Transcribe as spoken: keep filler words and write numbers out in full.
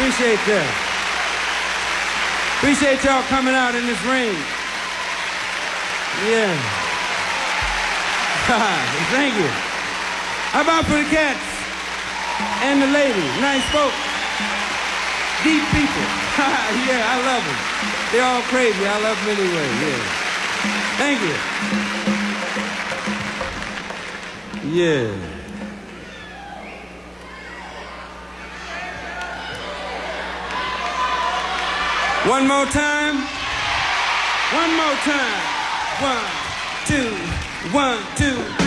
Appreciate that. Appreciate y'all coming out in this rain. Yeah. Thank you. How about for the cats and the ladies? Nice folk. Deep people. Yeah, I love them. They're all crazy. I love them anyway. Yeah. Thank you. Yeah. One more time. One more time. One, two, one, two, three.